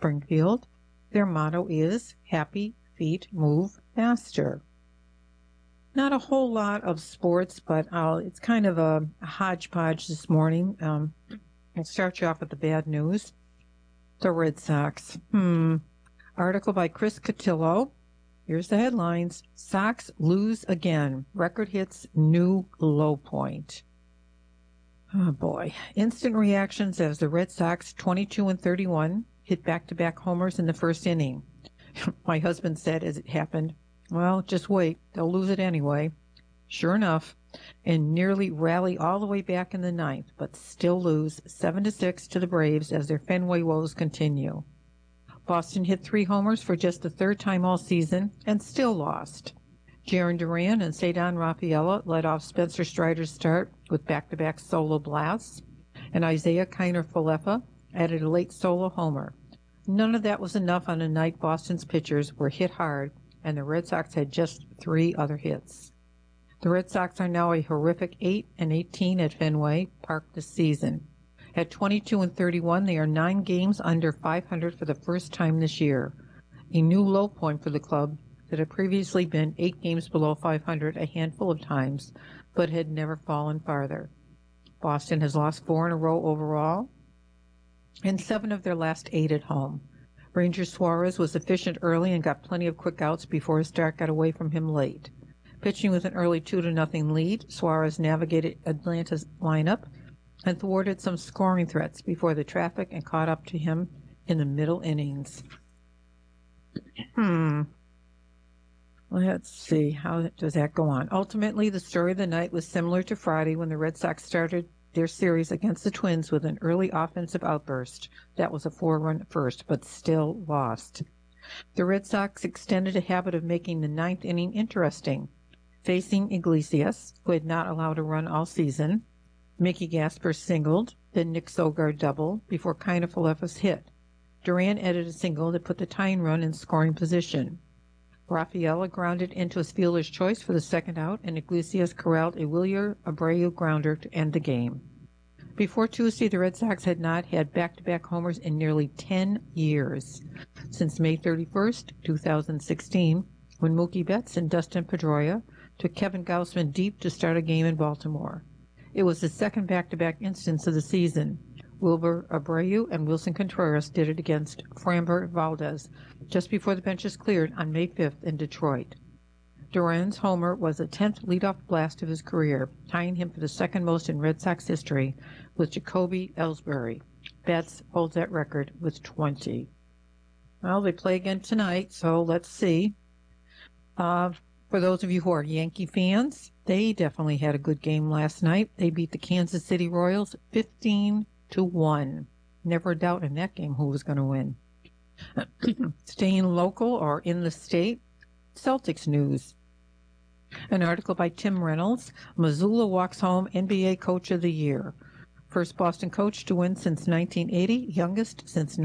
Springfield. Their motto is Happy Feet Move Faster. Not a whole lot of sports, but it's kind of a hodgepodge this morning. I'll start you off with the bad news. The Red Sox. Article by Chris Cotillo. Here's the headlines. Sox lose again. Record hits new low point. Oh boy. Instant reactions as the Red Sox, 22-31, hit back-to-back homers in the first inning. My husband said as it happened, well, just wait. They'll lose it anyway. Sure enough, and nearly rally all the way back in the ninth, but still lose 7-6 to the Braves as their Fenway woes continue. Boston hit 3 homers for just the third time all season and still lost. Jarren Duran and Ceddanne Rafaela led off Spencer Strider's start with back-to-back solo blasts, and Isiah Kiner-Falefa added a late solo homer. None of that was enough on a night Boston's pitchers were hit hard, and the Red Sox had just 3 other hits. The Red Sox are now a horrific 8-18 at Fenway Park this season. At 22-31, they are 9 games under 500 for the first time this year, a new low point for the club that had previously been 8 games below 500 a handful of times, but had never fallen farther. Boston has lost 4 in a row overall, and 7 of their last 8 at home. Ranger Suarez was efficient early and got plenty of quick outs before his start got away from him late. Pitching with an early 2-0 lead, Suarez navigated Atlanta's lineup and thwarted some scoring threats before the traffic and caught up to him in the middle innings. Let's see, how does that go on? Ultimately, the story of the night was similar to Friday when the Red Sox started their series against the Twins with an early offensive outburst. That was a 4-run first, but still lost. The Red Sox extended a habit of making the 9th inning interesting, facing Iglesias, who had not allowed a run all season. Mickey Gasper singled, then Nick Sogard doubled, before Kiner-Falefa's hit. Duran added a single that put the tying run in scoring position. Rafaela grounded into his fielder's choice for the second out, and Iglesias corralled a Wilyer Abreu grounder to end the game. Before Tuesday, the Red Sox had not had back-to-back homers in nearly 10 years, since May 31st, 2016, when Mookie Betts and Dustin Pedroia took Kevin Gausman deep to start a game in Baltimore. It was the second back-to-back instance of the season. Wilber Abreu and Wilson Contreras did it against Framber Valdez just before the benches cleared on May 5th in Detroit. Duran's homer was the 10th leadoff blast of his career, tying him for the second most in Red Sox history with Jacoby Ellsbury. Betts holds that record with 20. Well, they play again tonight, so let's see. For those of you who are Yankee fans, they definitely had a good game last night. They beat the Kansas City Royals 15-1. Never a doubt in that game who was going to win. Staying local or in the state, Celtics news. An article by Tim Reynolds. Mazzulla walks home NBA Coach of the Year. First Boston coach to win since 1980, youngest since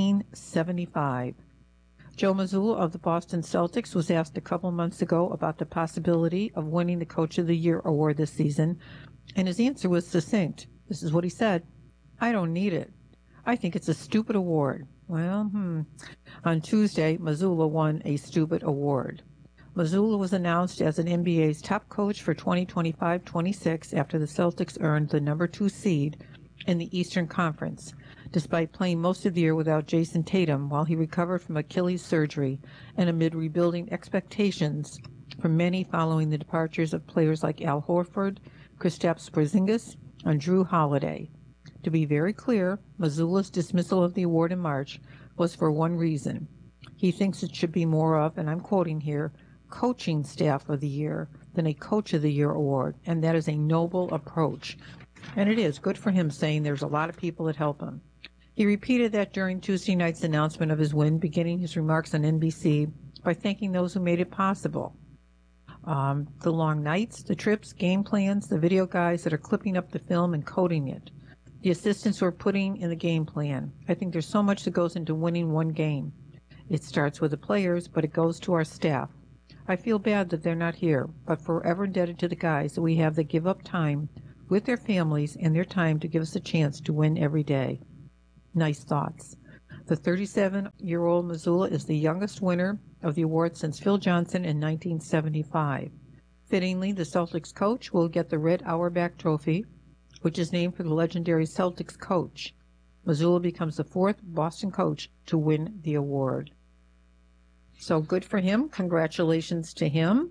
1975. Joe Mazzulla of the Boston Celtics was asked a couple months ago about the possibility of winning the Coach of the Year award this season, and his answer was succinct. This is what he said: I don't need it. I think it's a stupid award. Well, On Tuesday, Mazzulla won a stupid award. Mazzulla was announced as an NBA's top coach for 2025-26 after the Celtics earned the number 2 seed in the Eastern Conference, despite playing most of the year without Jason Tatum while he recovered from Achilles surgery and amid rebuilding expectations from many following the departures of players like Al Horford, Kristaps Porzingis, and Drew Holiday. To be very clear, Mazzulla's dismissal of the award in March was for one reason. He thinks it should be more of, and I'm quoting here, coaching staff of the year than a coach of the year award, and that is a noble approach. And it is good for him, saying there's a lot of people that help him. He repeated that during Tuesday night's announcement of his win, beginning his remarks on NBC by thanking those who made it possible. The long nights, the trips, game plans, the video guys that are clipping up the film and coding it, the assistants who are putting in the game plan. I think there's so much that goes into winning one game. It starts with the players, but it goes to our staff. I feel bad that they're not here, but forever indebted to the guys that we have that give up time with their families and their time to give us a chance to win every day. Nice thoughts. The 37-year-old Missoula is the youngest winner of the award since Phil Johnson in 1975. Fittingly, the Celtics coach will get the Red Auerbach Trophy, which is named for the legendary Celtics coach. Missoula becomes the fourth Boston coach to win the award. So good for him. Congratulations to him.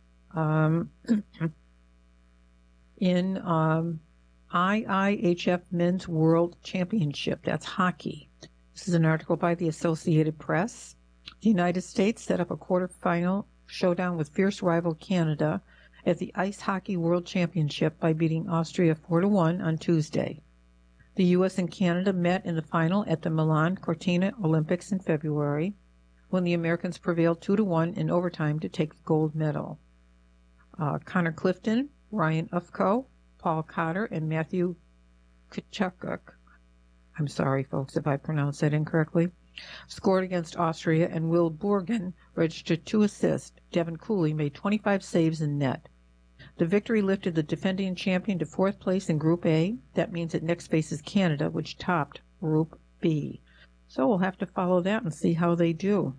In IIHF Men's World Championship, that's hockey. This is an article by the Associated Press. The United States set up a quarterfinal showdown with fierce rival Canada at the Ice Hockey World Championship by beating Austria 4-1 on Tuesday. The U.S. and Canada met in the final at the Milan Cortina Olympics in February, when the Americans prevailed 2-1 in overtime to take the gold medal. Connor Clifton, Ryan Ufko, Paul Cotter, and Matthew Tkachuk, I'm sorry, folks, if I pronounced that incorrectly, scored against Austria, and Will Borgen registered 2 assists. Devin Cooley made 25 saves in net. The victory lifted the defending champion to 4th place in Group A. That means it next faces Canada, which topped Group B. So we'll have to follow that and see how they do.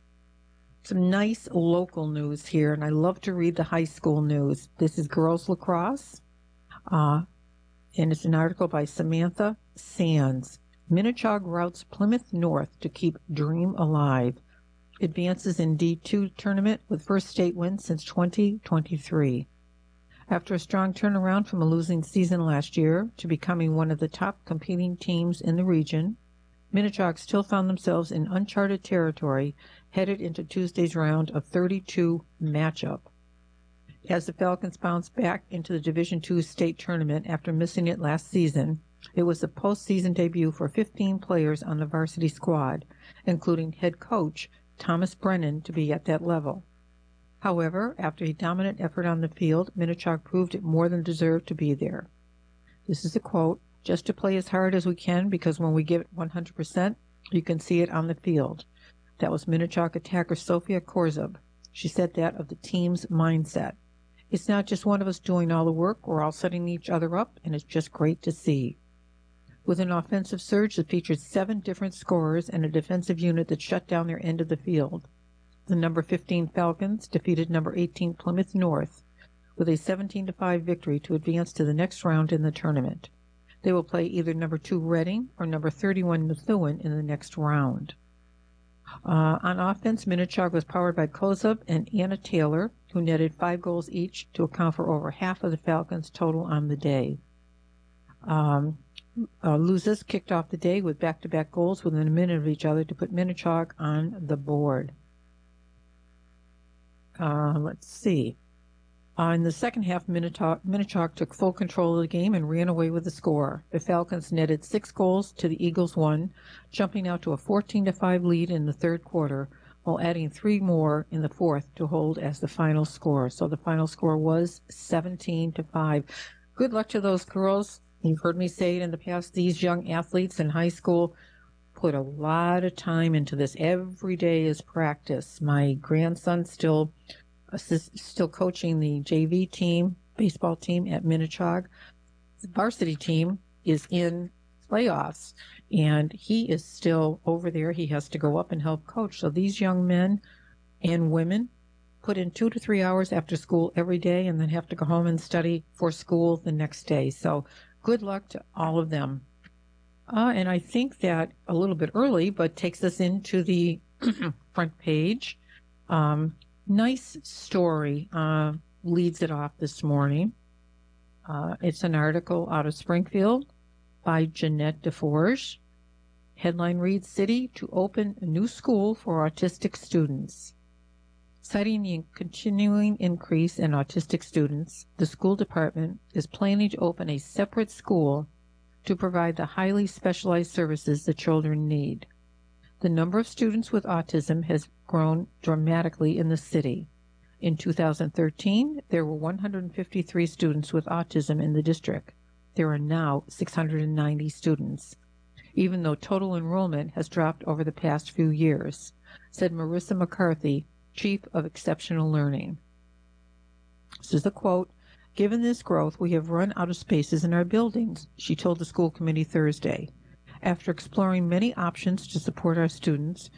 Some nice local news here, and I love to read the high school news. This is girls lacrosse, and it's an article by Samantha Sands. Minnechaug routs Plymouth North to keep dream alive. Advances in D2 tournament with first state win since 2023. After a strong turnaround from a losing season last year to becoming one of the top competing teams in the region, Minnechaug still found themselves in uncharted territory headed into Tuesday's round of 32 matchup. As the Falcons bounced back into the Division II state tournament after missing it last season, it was the postseason debut for 15 players on the varsity squad, including head coach Thomas Brennan, to be at that level. However, after a dominant effort on the field, Minnechaug proved it more than deserved to be there. This is a quote, "Just to play as hard as we can, because when we give it 100%, you can see it on the field." That was Minnechaug attacker Sophia Korzub. She said that of the team's mindset. "It's not just one of us doing all the work, we're all setting each other up, and it's just great to see." With an offensive surge that featured 7 different scorers and a defensive unit that shut down their end of the field, the number 15 Falcons defeated number 18 Plymouth North with a 17-5 victory to advance to the next round in the tournament. They will play either number 2 Reading or number 31 Methuen in the next round. On offense, Minnechaug was powered by Kozub and Anna Taylor, who netted 5 goals each to account for over half of the Falcons' total on the day. Luzas kicked off the day with back-to-back goals within a minute of each other to put Minnechaug on the board. Let's see. In the second half, Minnechaug took full control of the game and ran away with the score. The Falcons netted 6 goals to the Eagles 1, jumping out to a 14-5 lead in the third quarter, while adding 3 more in the fourth to hold as the final score. So the final score was 17-5. Good luck to those girls. You've heard me say it in the past, these young athletes in high school put a lot of time into this. Every day is practice. My grandson's still coaching the JV team, baseball team at Minnechaug. The varsity team is in playoffs, and he is still over there. He has to go up and help coach. So these young men and women put in 2 to 3 hours after school every day and then have to go home and study for school the next day. So good luck to all of them. And I think that a little bit early, but takes us into the front page. Nice story leads it off this morning. It's an article out of Springfield by Jeanette DeForge. Headline reads, "City to open a new school for autistic students." Citing the continuing increase in autistic students, the school department is planning to open a separate school to provide the highly specialized services the children need. The number of students with autism has grown dramatically in the city. In 2013, there were 153 students with autism in the district. There are now 690 students, even though total enrollment has dropped over the past few years, said Marissa McCarthy, Chief of Exceptional Learning. This is a quote, "Given this growth, we have run out of spaces in our buildings," she told the school committee Thursday. After exploring many options to support our students,